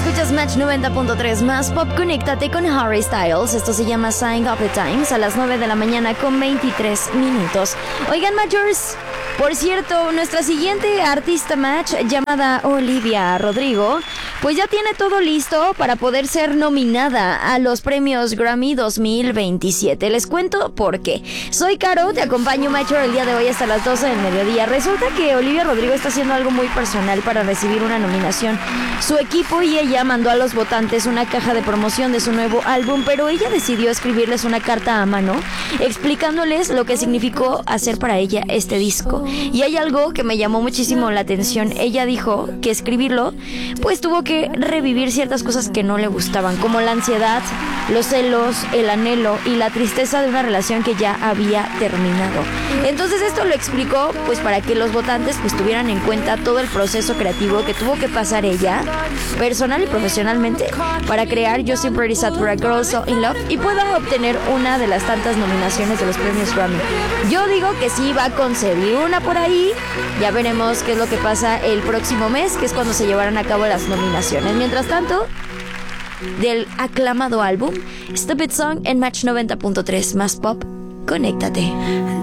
Escuchas Match 90.3 más Pop. Conéctate con Harry Styles. Esto se llama Sign of the Times a las 9 de la mañana con 23 minutos. Oigan, Matchers, por cierto, nuestra siguiente artista Match, llamada Olivia Rodrigo, pues ya tiene todo listo para poder ser nominada a los premios Grammy 2027. Les cuento por qué. Soy Caro, te acompaño, Matcher, el día de hoy hasta las 12 del mediodía. Resulta que Olivia Rodrigo está haciendo algo muy personal para recibir una nominación. Su equipo y ella mandó a los votantes una caja de promoción de su nuevo álbum, pero ella decidió escribirles una carta a mano explicándoles lo que significó hacer para ella este disco. Y hay algo que me llamó muchísimo la atención. Ella dijo que escribirlo pues tuvo que revivir ciertas cosas que no le gustaban, como la ansiedad, los celos, el anhelo y la tristeza de una relación que ya había terminado. Entonces esto lo explicó pues para que los votantes pues tuvieran en cuenta todo el proceso creativo que tuvo que pasar ella, personal y profesionalmente, para crear Just Pretty Sad for a Girl So In Love y pueda obtener una de las tantas nominaciones de los premios Grammy. Yo digo que sí va a concebir una por ahí. Ya veremos qué es lo que pasa el próximo mes, que es cuando se llevarán a cabo las nominaciones. Mientras tanto, del aclamado álbum Stupid Song en Match 90.3 más Pop, conéctate.